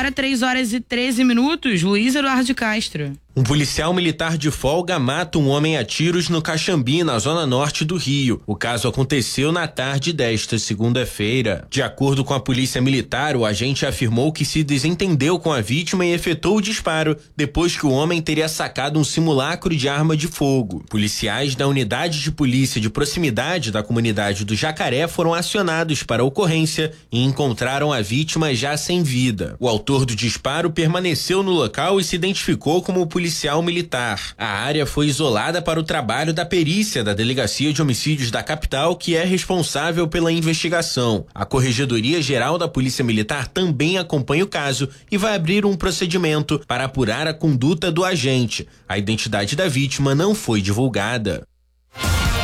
Agora 3h13, Luiz Eduardo de Castro. Um policial militar de folga mata um homem a tiros no Caxambi, na zona norte do Rio. O caso aconteceu na tarde desta segunda-feira. De acordo com a polícia militar, o agente afirmou que se desentendeu com a vítima e efetuou o disparo depois que o homem teria sacado um simulacro de arma de fogo. Policiais da unidade de polícia de proximidade da comunidade do Jacaré foram acionados para a ocorrência e encontraram a vítima já sem vida. O autor do disparo permaneceu no local e se identificou como policial militar. A área foi isolada para o trabalho da perícia da Delegacia de Homicídios da capital, que é responsável pela investigação. A Corregedoria Geral da Polícia Militar também acompanha o caso e vai abrir um procedimento para apurar a conduta do agente. A identidade da vítima não foi divulgada.